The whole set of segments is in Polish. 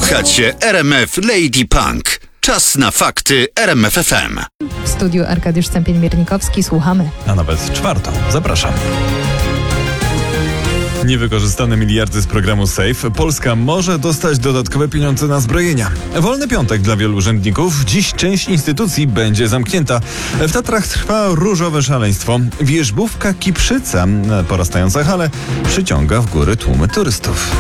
Słuchacie RMF Lady Punk. Czas na fakty RMF FM. W studiu Arkadiusz Stępień-Miernikowski. Słuchamy. A nawet czwartą. Zapraszam. Niewykorzystane miliardy z programu SAFE. Polska może dostać dodatkowe pieniądze na zbrojenia. Wolny piątek dla wielu urzędników. Dziś część instytucji będzie zamknięta. W Tatrach trwa różowe szaleństwo. Wierzbówka Kiprzyca, porastająca hale, przyciąga w góry tłumy turystów.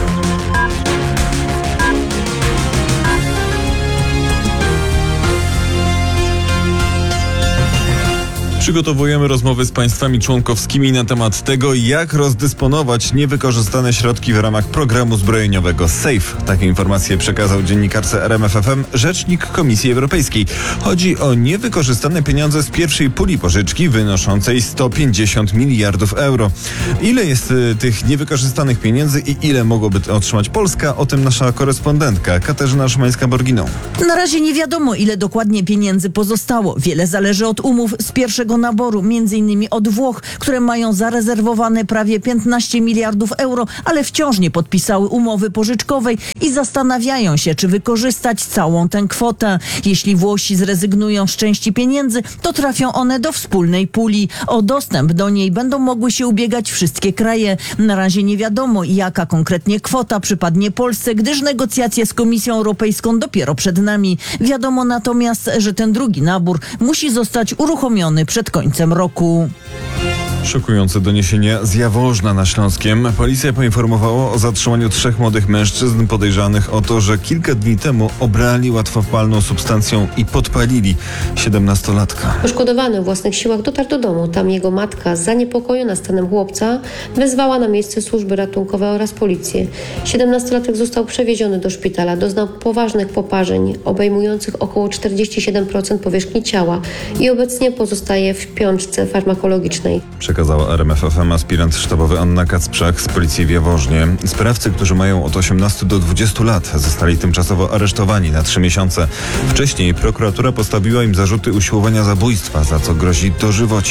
Przygotowujemy rozmowy z państwami członkowskimi na temat tego, jak rozdysponować niewykorzystane środki w ramach programu zbrojeniowego SAFE. Takie informacje przekazał dziennikarce RMF FM rzecznik Komisji Europejskiej. Chodzi o niewykorzystane pieniądze z pierwszej puli pożyczki wynoszącej 150 miliardów euro. Ile jest tych niewykorzystanych pieniędzy i ile mogłoby otrzymać Polska? O tym nasza korespondentka Katarzyna Szymańska-Borginą. Na razie nie wiadomo, ile dokładnie pieniędzy pozostało. Wiele zależy od umów z pierwszego naboru, m.in. od Włoch, które mają zarezerwowane prawie 15 miliardów euro, ale wciąż nie podpisały umowy pożyczkowej i zastanawiają się, czy wykorzystać całą tę kwotę. Jeśli Włosi zrezygnują z części pieniędzy, to trafią one do wspólnej puli. O dostęp do niej będą mogły się ubiegać wszystkie kraje. Na razie nie wiadomo, jaka konkretnie kwota przypadnie Polsce, gdyż negocjacje z Komisją Europejską dopiero przed nami. Wiadomo natomiast, że ten drugi nabór musi zostać uruchomiony przed końcem roku. Szokujące doniesienia z Jaworzna na Śląskiem. Policja poinformowała o zatrzymaniu 3 młodych mężczyzn podejrzanych o to, że kilka dni temu obrali łatwopalną substancją i podpalili 17-latka. Poszkodowany w własnych siłach dotarł do domu. Tam jego matka, zaniepokojona stanem chłopca, wezwała na miejsce służby ratunkowe oraz policję. 17-latek został przewieziony do szpitala. Doznał poważnych poparzeń obejmujących około 47% powierzchni ciała i obecnie pozostaje w piączce farmakologicznej. Przekazała RMF FM aspirant sztabowy Anna Kacprzak z policji w Jaworznie. Sprawcy, którzy mają od 18 do 20 lat, zostali tymczasowo aresztowani na 3 miesiące. Wcześniej prokuratura postawiła im zarzuty usiłowania zabójstwa, za co grozi dożywocie.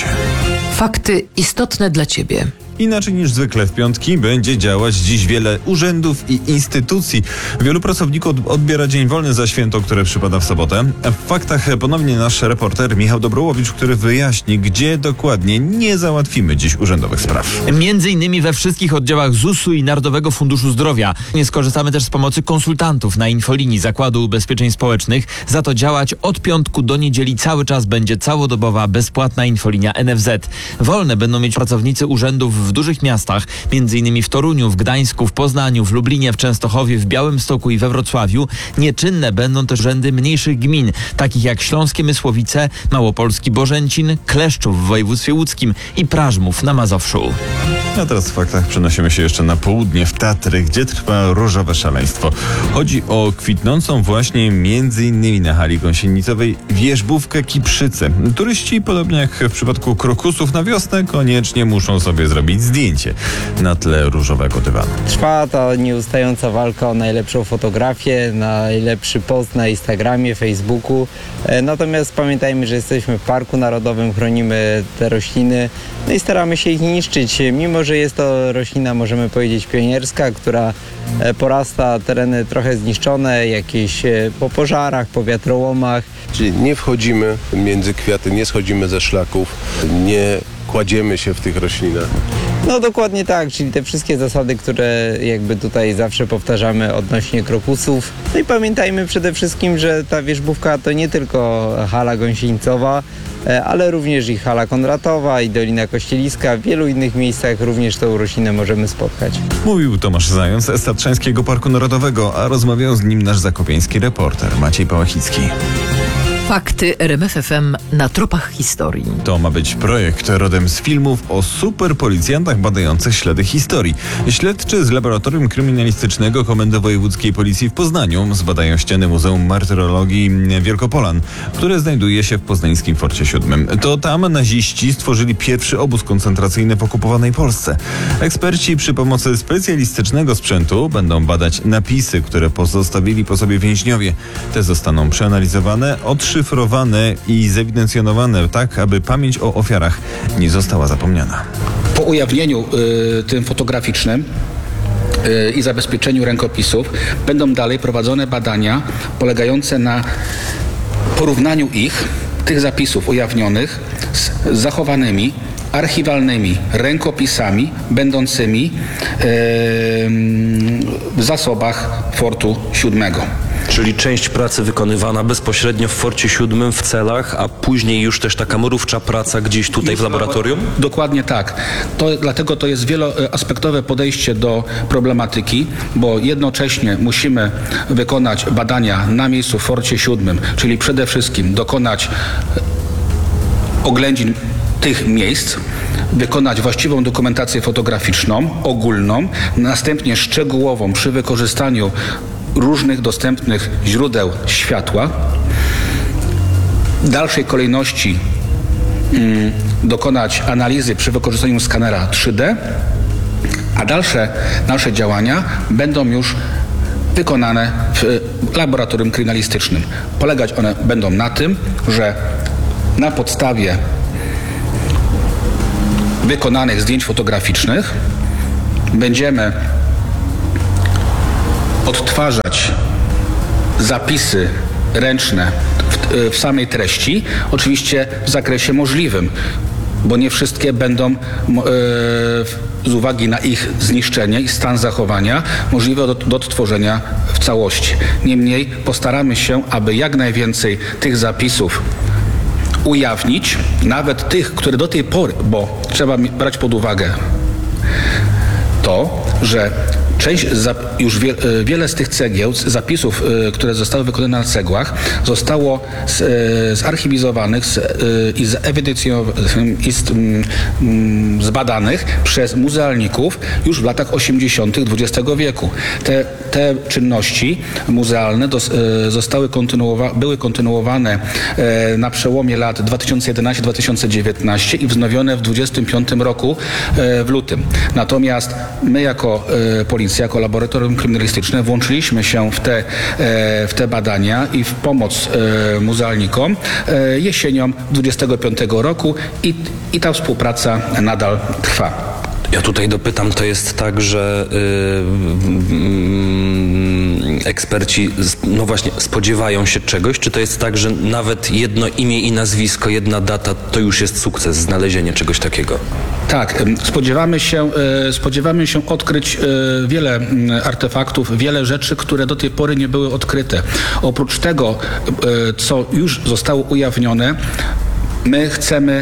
Fakty istotne dla Ciebie. Inaczej niż zwykle w piątki będzie działać dziś wiele urzędów i instytucji. Wielu pracowników odbiera dzień wolny za święto, które przypada w sobotę. W faktach ponownie nasz reporter Michał Dobrołowicz, który wyjaśni, gdzie dokładnie nie załatwimy dziś urzędowych spraw. Między innymi we wszystkich oddziałach ZUS-u i Narodowego Funduszu Zdrowia. Nie skorzystamy też z pomocy konsultantów na infolinii Zakładu Ubezpieczeń Społecznych. Za to działać od piątku do niedzieli cały czas będzie całodobowa, bezpłatna infolinia NFZ. Wolne będą mieć pracownicy urzędów w dużych miastach, m.in. w Toruniu, w Gdańsku, w Poznaniu, w Lublinie, w Częstochowie, w Białymstoku i we Wrocławiu. Nieczynne będą też urzędy mniejszych gmin, takich jak Śląskie Mysłowice, Małopolski Bożęcin, Kleszczów w województwie łódzkim i Prażmów na Mazowszu. A teraz w faktach przenosimy się jeszcze na południe, w Tatry, gdzie trwa różowe szaleństwo. Chodzi o kwitnącą właśnie m.in. na hali gąsienicowej wierzbówkę Kiprzycę. Turyści, podobnie jak w przypadku krokusów na wiosnę, koniecznie muszą sobie zrobić zdjęcie na tle różowego dywanu. Trwa ta nieustająca walka o najlepszą fotografię, najlepszy post na Instagramie, Facebooku. Natomiast pamiętajmy, że jesteśmy w Parku Narodowym, chronimy te rośliny, no i staramy się ich niszczyć. Mimo że jest to roślina, możemy powiedzieć, pionierska, która porasta tereny trochę zniszczone, jakieś po pożarach, po wiatrołomach. Czyli nie wchodzimy między kwiaty, nie schodzimy ze szlaków, nie kładziemy się w tych roślinach. No dokładnie tak, czyli te wszystkie zasady, które jakby tutaj zawsze powtarzamy odnośnie krokusów. No i pamiętajmy przede wszystkim, że ta wierzbówka to nie tylko hala gąsienica, ale również i hala Konratowa, i Dolina Kościeliska. W wielu innych miejscach również tą roślinę możemy spotkać. Mówił Tomasz Zając z Tatrzańskiego Parku Narodowego, a rozmawiał z nim nasz zakopiański reporter Maciej Pałachicki. Fakty RMF FM na tropach historii. To ma być projekt rodem z filmów o superpolicjantach badających ślady historii. Śledczy z Laboratorium Kryminalistycznego Komendy Wojewódzkiej Policji w Poznaniu zbadają ściany Muzeum Martyrologii Wielkopolan, które znajduje się w poznańskim Forcie 7. To tam naziści stworzyli pierwszy obóz koncentracyjny w okupowanej Polsce. Eksperci przy pomocy specjalistycznego sprzętu będą badać napisy, które pozostawili po sobie więźniowie. Te zostaną przeanalizowane, odszyfrowane i zewidencjonowane tak, aby pamięć o ofiarach nie została zapomniana. Po ujawnieniu tym fotograficznym i zabezpieczeniu rękopisów będą dalej prowadzone badania polegające na porównaniu tych zapisów ujawnionych z zachowanymi archiwalnymi rękopisami będącymi w zasobach Fortu 7. Czyli część pracy wykonywana bezpośrednio w Forcie 7 w celach, a później już też taka mrówcza praca gdzieś tutaj w laboratorium? Dokładnie tak. Dlatego to jest wieloaspektowe podejście do problematyki, bo jednocześnie musimy wykonać badania na miejscu w Forcie 7, czyli przede wszystkim dokonać oględzin tych miejsc, wykonać właściwą dokumentację fotograficzną, ogólną, następnie szczegółową przy wykorzystaniu różnych dostępnych źródeł światła. W dalszej kolejności dokonać analizy przy wykorzystaniu skanera 3D, a dalsze działania będą już wykonane w laboratorium kryminalistycznym. Polegać one będą na tym, że na podstawie wykonanych zdjęć fotograficznych będziemy odtwarzać zapisy ręczne w samej treści, oczywiście w zakresie możliwym, bo nie wszystkie będą z uwagi na ich zniszczenie i stan zachowania możliwe do odtworzenia w całości. Niemniej postaramy się, aby jak najwięcej tych zapisów ujawnić, nawet tych, które do tej pory, bo trzeba brać pod uwagę to, że już wiele z tych cegieł, z zapisów, które zostały wykonane na cegłach, zostało zarchiwizowanych i zbadanych przez muzealników już w latach 80. XX wieku. Te czynności muzealne były kontynuowane na przełomie lat 2011-2019 i wznowione w 2025 roku w lutym. Natomiast my jako policja, jako laboratorium kryminalistyczne włączyliśmy się w te badania i w pomoc muzealnikom jesienią 25 roku i ta współpraca nadal trwa. Ja tutaj dopytam, to jest tak, że eksperci no właśnie spodziewają się czegoś, czy to jest tak, że nawet jedno imię i nazwisko, jedna data to już jest sukces, znalezienie czegoś takiego? Tak, spodziewamy się odkryć wiele artefaktów, wiele rzeczy, które do tej pory nie były odkryte. Oprócz tego, co już zostało ujawnione, my chcemy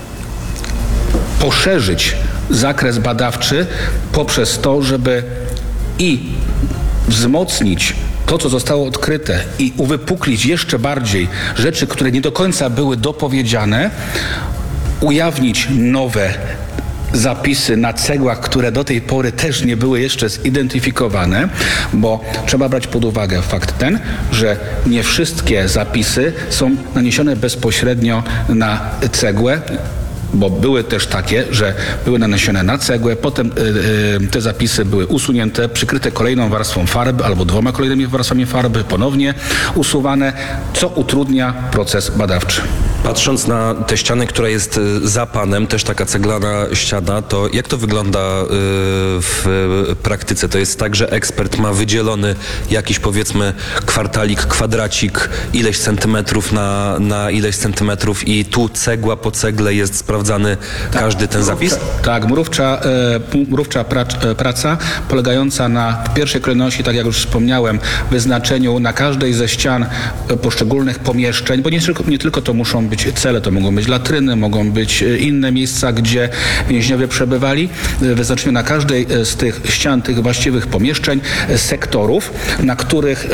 poszerzyć zakres badawczy poprzez to, żeby i wzmocnić to, co zostało odkryte i uwypuklić jeszcze bardziej rzeczy, które nie do końca były dopowiedziane, ujawnić nowe zapisy na cegłach, które do tej pory też nie były jeszcze zidentyfikowane, bo trzeba brać pod uwagę fakt ten, że nie wszystkie zapisy są naniesione bezpośrednio na cegłę, bo były też takie, że były naniesione na cegłę, potem te zapisy były usunięte, przykryte kolejną warstwą farby albo 2 kolejnymi warstwami farby, ponownie usuwane, co utrudnia proces badawczy. Patrząc na tę ścianę, która jest za panem, też taka ceglana ściana, to jak to wygląda w praktyce? To jest tak, że ekspert ma wydzielony jakiś, powiedzmy, kwartalik, kwadracik, ileś centymetrów na ileś centymetrów i tu cegła po cegle jest sprawdzany każdy ten zapis? Tak, mrówcza praca polegająca na w pierwszej kolejności, tak jak już wspomniałem, wyznaczeniu na każdej ze ścian poszczególnych pomieszczeń, bo nie tylko to muszą być cele, to mogą być latryny, mogą być inne miejsca, gdzie więźniowie przebywali. Wyznaczeniu na każdej z tych ścian, tych właściwych pomieszczeń, sektorów, na których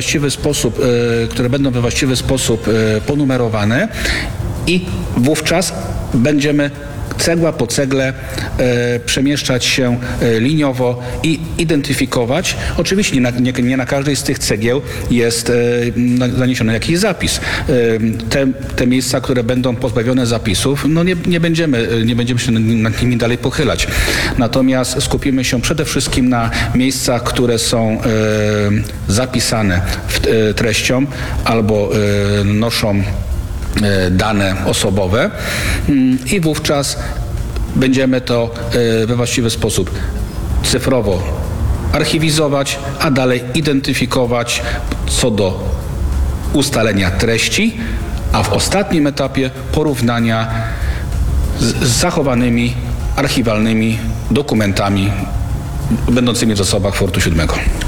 które będą we właściwy sposób ponumerowane i wówczas będziemy cegła po cegle przemieszczać się liniowo i identyfikować. Oczywiście nie na każdej z tych cegieł jest naniesiony jakiś zapis. Te miejsca, które będą pozbawione zapisów, no nie będziemy się nad nimi dalej pochylać. Natomiast skupimy się przede wszystkim na miejscach, które są zapisane treścią albo noszą dane osobowe i wówczas będziemy to we właściwy sposób cyfrowo archiwizować, a dalej identyfikować co do ustalenia treści, a w ostatnim etapie porównania z zachowanymi archiwalnymi dokumentami będącymi w zasobach Fortu 7.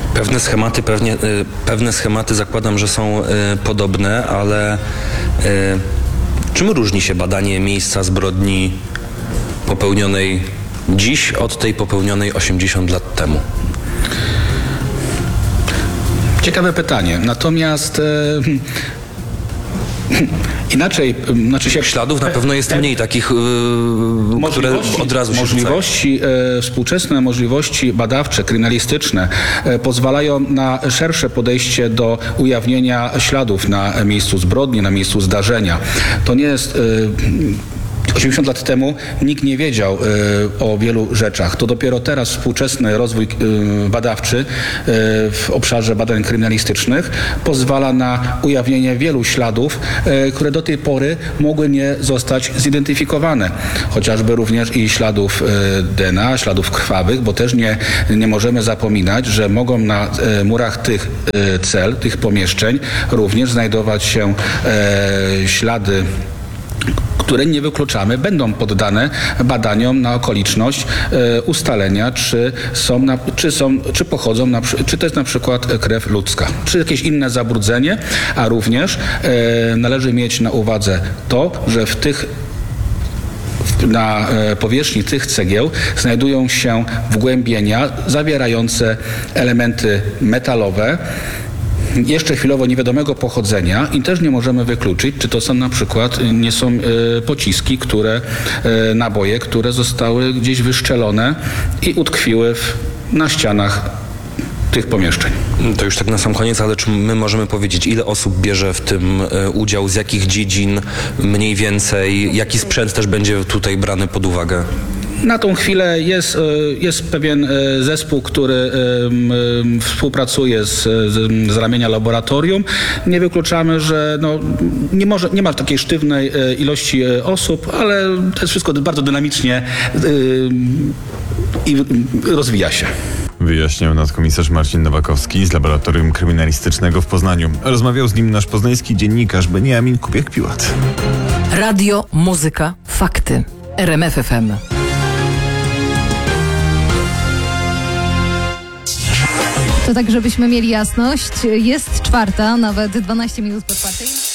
Pewne schematy zakładam, że są podobne, ale czym różni się badanie miejsca zbrodni popełnionej dziś od tej popełnionej 80 lat temu? Ciekawe pytanie. Natomiast inaczej, śladów na pewno jest mniej takich, które od razu się współczesne możliwości badawcze, kryminalistyczne pozwalają na szersze podejście do ujawnienia śladów na miejscu zbrodni, na miejscu zdarzenia. To nie jest 80 lat temu nikt nie wiedział o wielu rzeczach. To dopiero teraz współczesny rozwój badawczy w obszarze badań kryminalistycznych pozwala na ujawnienie wielu śladów, które do tej pory mogły nie zostać zidentyfikowane. Chociażby również i śladów DNA, śladów krwawych, bo też nie możemy zapominać, że mogą na murach tych cel, tych pomieszczeń również znajdować się ślady, które nie wykluczamy, będą poddane badaniom na okoliczność ustalenia, czy pochodzą, czy to jest na przykład krew ludzka, czy jakieś inne zabrudzenie, a również należy mieć na uwadze to, że na powierzchni tych cegieł znajdują się wgłębienia zawierające elementy metalowe, jeszcze chwilowo niewiadomego pochodzenia i też nie możemy wykluczyć, czy to są na przykład, nie są pociski, naboje, które zostały gdzieś wyszczelone i utkwiły na ścianach tych pomieszczeń. To już tak na sam koniec, ale czy my możemy powiedzieć, ile osób bierze w tym udział, z jakich dziedzin mniej więcej, jaki sprzęt też będzie tutaj brany pod uwagę? Na tą chwilę jest pewien zespół, który współpracuje z ramienia laboratorium. Nie wykluczamy, że nie ma takiej sztywnej ilości osób, ale to jest wszystko bardzo dynamicznie i rozwija się. Wyjaśniał nadkomisarz Marcin Nowakowski z Laboratorium Kryminalistycznego w Poznaniu. Rozmawiał z nim nasz poznański dziennikarz Beniamin Kubiak-Piłat. Radio, muzyka, fakty. RMF FM. To tak, żebyśmy mieli jasność. Jest 4:00, nawet 12 minut po 4:00.